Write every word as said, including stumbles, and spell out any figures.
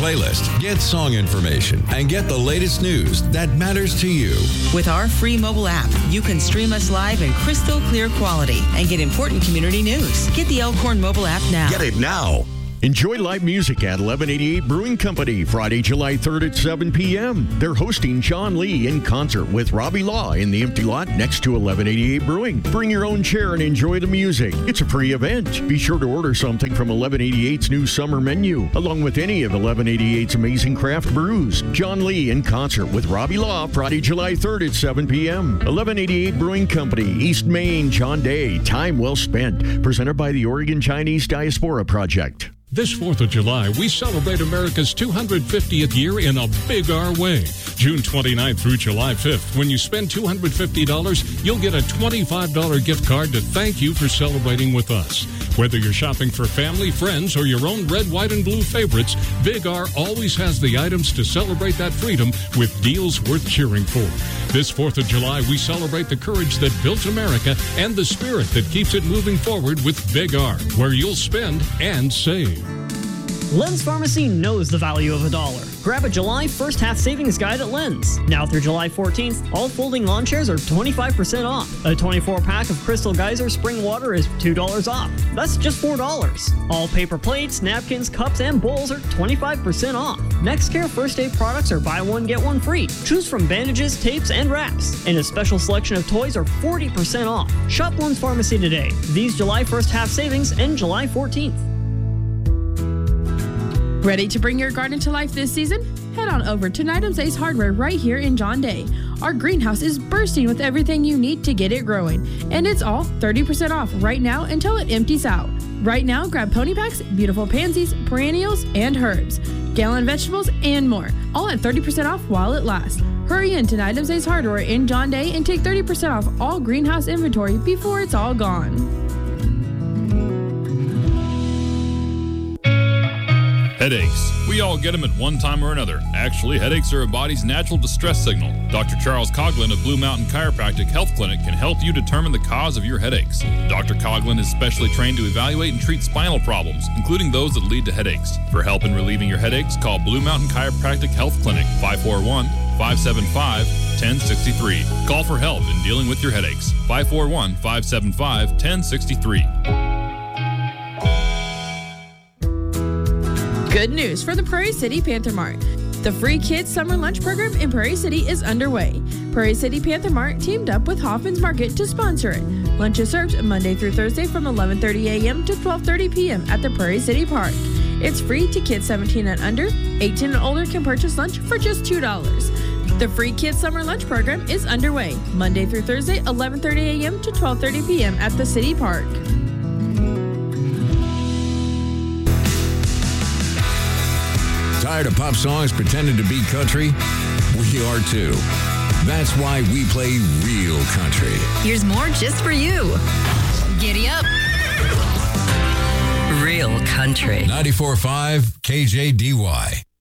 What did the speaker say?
playlist, get song information, and get the latest news that matters to you. With our free mobile app, you can stream us live in crystal clear quality and get important community news. Get the Elkhorn mobile app now. Get it now. Enjoy live music at eleven eighty-eight Brewing Company, Friday, July third at seven p.m. They're hosting John Lee in concert with Robbie Law in the empty lot next to eleven eighty-eight Brewing. Bring your own chair and enjoy the music. It's a free event. Be sure to order something from eleven eighty-eight's new summer menu, along with any of eleven eighty-eight's amazing craft brews. John Lee in concert with Robbie Law, Friday, July third at seven p.m. eleven eighty-eight Brewing Company, East Main, John Day. Time well spent. Presented by the Oregon Chinese Diaspora Project. This fourth of July, we celebrate America's two hundred fiftieth year in a Big R way. June twenty-ninth through July fifth, when you spend two hundred fifty dollars, you'll get a twenty-five dollars gift card to thank you for celebrating with us. Whether you're shopping for family, friends, or your own red, white, and blue favorites, Big R always has the items to celebrate that freedom with deals worth cheering for. This fourth of July, we celebrate the courage that built America and the spirit that keeps it moving forward with Big R, where you'll spend and save. Lens Pharmacy knows the value of a dollar. Grab a July first half savings guide at Lens. Now through July fourteenth, all folding lawn chairs are twenty-five percent off. A twenty-four pack of Crystal Geyser spring water is two dollars off. That's just four dollars. All paper plates, napkins, cups, and bowls are twenty-five percent off. NextCare First Aid products are buy one, get one free. Choose from bandages, tapes, and wraps. And a special selection of toys are forty percent off. Shop Lens Pharmacy today. These July first half savings end July fourteenth. Ready to bring your garden to life this season? Head on over to Nydam's Ace Hardware right here in John Day. Our greenhouse is bursting with everything you need to get it growing, and it's all thirty percent off right now until it empties out. Right now, grab pony packs, beautiful pansies, perennials, and herbs, gallon vegetables, and more, all at thirty percent off while it lasts. Hurry in to Nydam's Ace Hardware in John Day and take thirty percent off all greenhouse inventory before it's all gone. Headaches. We all get them at one time or another. Actually, headaches are a body's natural distress signal. Doctor Charles Coughlin of Blue Mountain Chiropractic Health Clinic can help you determine the cause of your headaches. Doctor Coughlin is specially trained to evaluate and treat spinal problems, including those that lead to headaches. For help in relieving your headaches, call Blue Mountain Chiropractic Health Clinic, five four one, five seven five, one zero six three. Call for help in dealing with your headaches, five four one, five seven five, one zero six three. Good news for the Prairie City Panther Mart. The free kids summer lunch program in Prairie City is underway. Prairie City Panther Mart teamed up with Hoffman's Market to sponsor it. Lunch is served Monday through Thursday from eleven thirty a.m. to twelve thirty p.m. at the Prairie City Park. It's free to kids seventeen and under. eighteen and older can purchase lunch for just two dollars. The free kids summer lunch program is underway Monday through Thursday, eleven thirty a.m. to twelve thirty p.m. at the City Park. Tired of pop songs pretending to be country? We are too. That's why we play real country. Here's more just for you. Giddy up. Real country. ninety-four point five K J D Y.